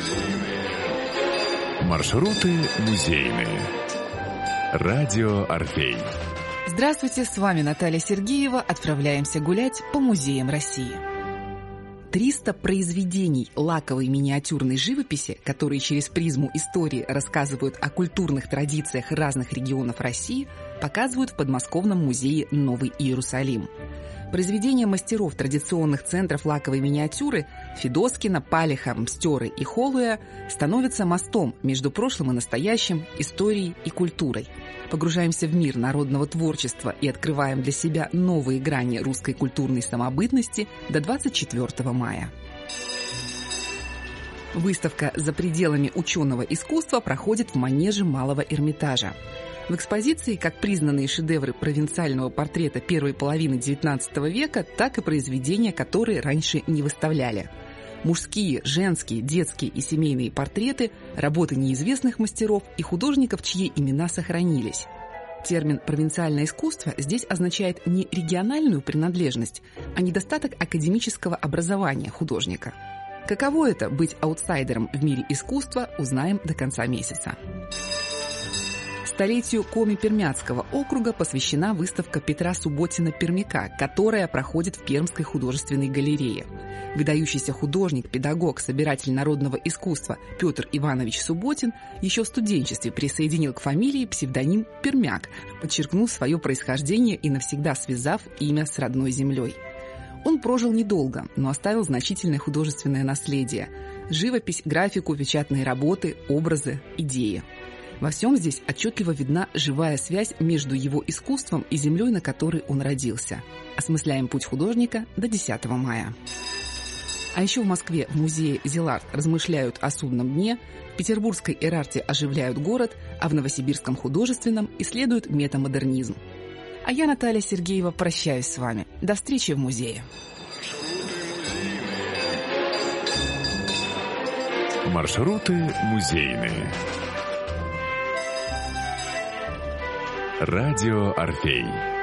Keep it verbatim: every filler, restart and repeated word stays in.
Маршруты музейные. Радио Орфей. Здравствуйте, с вами Наталья Сергеева. Отправляемся гулять по музеям России. триста произведений лаковой миниатюрной живописи, которые через призму истории рассказывают о культурных традициях разных регионов России, показывают в подмосковном музее Новый Иерусалим. Произведения мастеров традиционных центров лаковой миниатюры Федоскина, Палиха, Мстёры и Холуя становятся мостом между прошлым и настоящим, историей и культурой. Погружаемся в мир народного творчества и открываем для себя новые грани русской культурной самобытности до двадцать четвёртого мая. Выставка «За пределами ученого искусства» проходит в манеже Малого Эрмитажа. В экспозиции как признанные шедевры провинциального портрета первой половины девятнадцатого века, так и произведения, которые раньше не выставляли. Мужские, женские, детские и семейные портреты, работы неизвестных мастеров и художников, чьи имена сохранились. Термин «провинциальное искусство» здесь означает не региональную принадлежность, а недостаток академического образования художника. Каково это – быть аутсайдером в мире искусства, узнаем до конца месяца. Столетию Коми-Пермяцкого округа посвящена выставка Петра Субботина-Пермяка, которая проходит в Пермской художественной галерее. Выдающийся художник, педагог, собиратель народного искусства Петр Иванович Субботин еще в студенчестве присоединил к фамилии псевдоним Пермяк, подчеркнув свое происхождение и навсегда связав имя с родной землей. Он прожил недолго, но оставил значительное художественное наследие – живопись, графику, печатные работы, образы, идеи. Во всем здесь отчетливо видна живая связь между его искусством и землей, на которой он родился. Осмысляем путь художника до десятого мая. А еще в Москве в музее Зиларт размышляют о судном дне, в петербургской Эрарте оживляют город, а в Новосибирском художественном исследуют метамодернизм. А я, Наталья Сергеева, прощаюсь с вами. До встречи в музее. Маршруты музейные. Радио Орфей.